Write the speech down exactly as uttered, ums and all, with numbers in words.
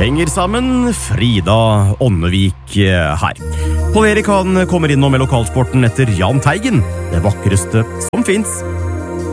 henger sammen. Frida Ånnevik her. Pål Erik han kommer innom med lokalsporten etter Jahn Teigen. Det vakreste som finnes.